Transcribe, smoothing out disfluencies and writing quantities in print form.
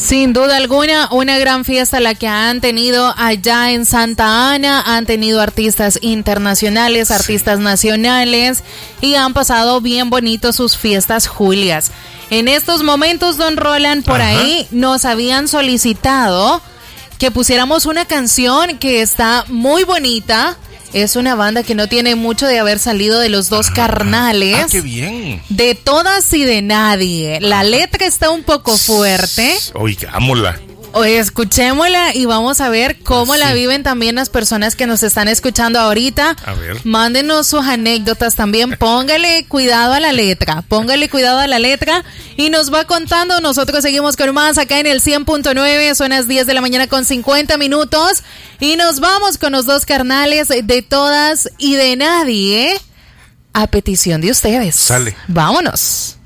Sin duda alguna, una gran fiesta la que han tenido allá en Santa Ana. Han tenido artistas internacionales, artistas nacionales y han pasado bien bonito sus fiestas julias. En estos momentos, don Roland, por ahí nos habían solicitado que pusiéramos una canción que está muy bonita. Es una banda que no tiene mucho de haber salido de Los Dos Carnales. ¡Ah, qué bien! De Todas y de Nadie. La letra está un poco fuerte. Oigámosla. Escuchémosla y vamos a ver cómo la viven también las personas que nos están escuchando ahorita. A ver. Mándenos sus anécdotas también. Póngale cuidado a la letra. Y nos va contando. Nosotros seguimos con más acá en el 100.9. Son las 10 de la mañana con 50 minutos. Y nos vamos con Los Dos Carnales de Todas y de Nadie. A petición de ustedes. Sale. Vámonos.